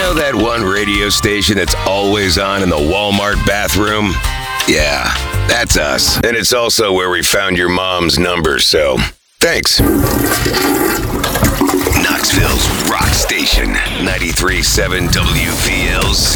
know that one radio station that's always on in the Walmart bathroom? Yeah, that's us. And it's also where we found your mom's number, so thanks. Knoxville's Rock Station, 93.7 WVLZ.